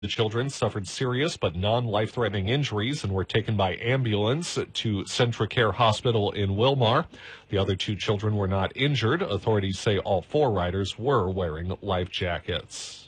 The children suffered serious but non-life-threatening injuries and were taken by ambulance to Centracare Hospital in Wilmar. The other 2 children were not injured. Authorities say all 4 riders were wearing life jackets.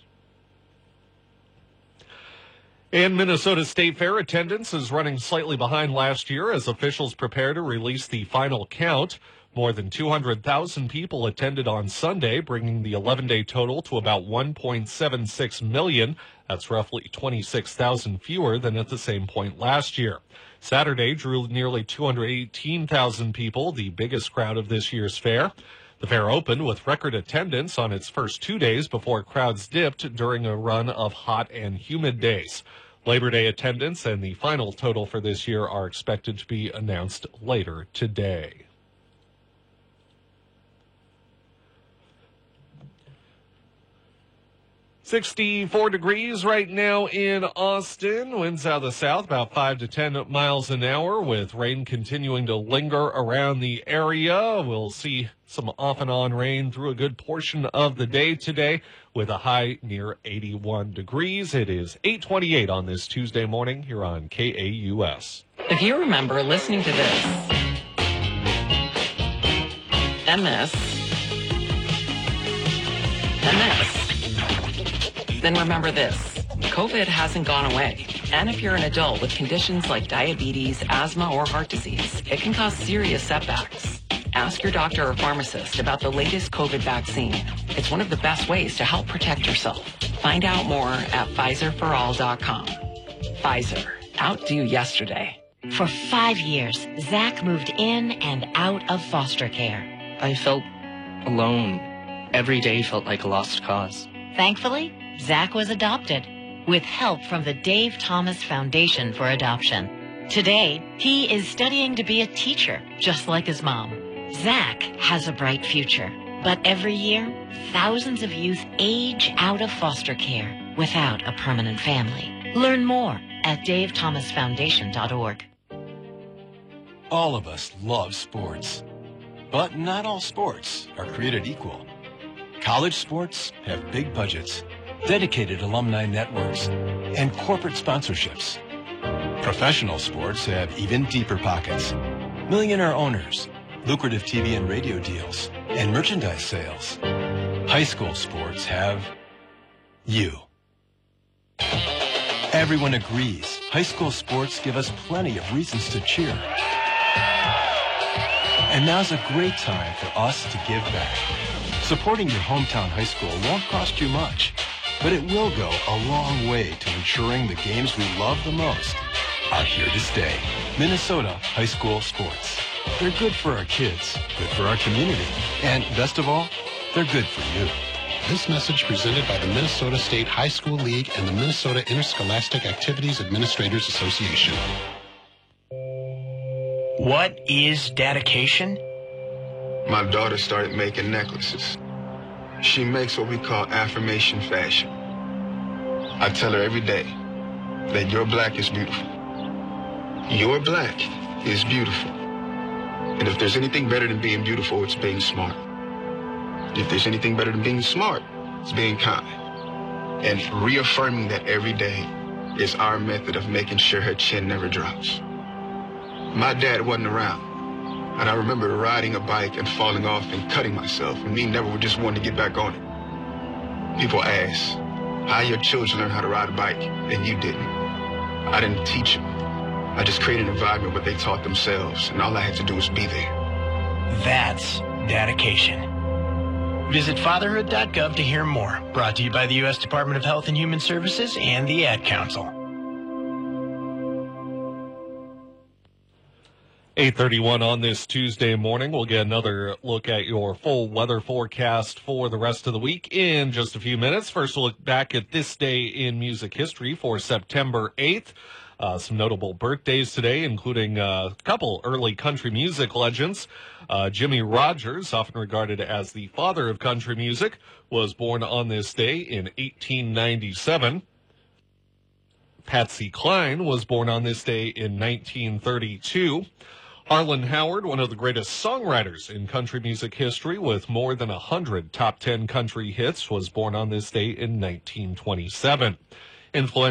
And Minnesota State Fair attendance is running slightly behind last year as officials prepare to release the final count. More than 200,000 people attended on Sunday, bringing the 11-day total to about 1.76 million. That's roughly 26,000 fewer than at the same point last year. Saturday drew nearly 218,000 people, the biggest crowd of this year's fair. The fair opened with record attendance on its first 2 days before crowds dipped during a run of hot and humid days. Labor Day attendance and the final total for this year are expected to be announced later today. .64 degrees right now in Austin. Winds out of the south about 5 to 10 miles an hour with rain continuing to linger around the area. We'll see some off and on rain through a good portion of the day today with a high near 81 degrees. It is 8:28 on this Tuesday morning here on KAUS. If you remember listening to this and this and this, then remember this. COVID hasn't gone away. And if you're an adult with conditions like diabetes, asthma, or heart disease, it can cause serious setbacks. Ask your doctor or pharmacist about the latest COVID vaccine. It's one of the best ways to help protect yourself. Find out more at PfizerForAll.com. Pfizer. Outdo yesterday. For 5 years, Zach moved in and out of foster care. I felt alone. Every day felt like a lost cause. Thankfully, Zach was adopted with help from the Dave Thomas Foundation for Adoption. Today, he is studying to be a teacher, just like his mom. Zach has a bright future, but every year, thousands of youth age out of foster care without a permanent family. Learn more at davethomasfoundation.org. All of us love sports, but not all sports are created equal. College sports have big budgets, dedicated alumni networks, and corporate sponsorships. Professional sports have even deeper pockets, millionaire owners, lucrative TV and radio deals, and merchandise sales. High school sports have you. Everyone agrees high school sports give us plenty of reasons to cheer. And now's a great time for us to give back. Supporting your hometown high school won't cost you much, but it will go a long way to ensuring the games we love the most are here to stay. Minnesota high school sports. They're good for our kids, good for our community, and best of all, they're good for you. This message presented by the Minnesota State High School League and the Minnesota Interscholastic Activities Administrators Association. What is dedication? My daughter started making necklaces. She makes what we call affirmation fashion. I tell her every day that your black is beautiful. Your black is beautiful. And if there's anything better than being beautiful, it's being smart. If there's anything better than being smart, it's being kind. And reaffirming that every day is our method of making sure her chin never drops. My dad wasn't around. And I remember riding a bike and falling off and cutting myself, and me never just wanted to get back on it. People ask, how your children learn how to ride a bike, and you didn't. I didn't teach them. I just created an environment where they taught themselves, and all I had to do was be there. That's dedication. Visit fatherhood.gov to hear more. Brought to you by the U.S. Department of Health and Human Services and the Ad Council. 8:31 on this Tuesday morning. We'll get another look at your full weather forecast for the rest of the week in just a few minutes. First, we'll look back at this day in music history for September 8th. Some notable birthdays today, including a couple early country music legends. Jimmie Rodgers, often regarded as the father of country music, was born on this day in 1897. Patsy Cline was born on this day in 1932. Harlan Howard, one of the greatest songwriters in country music history with more than 100 top 10 country hits, was born on this day in 1927. Influential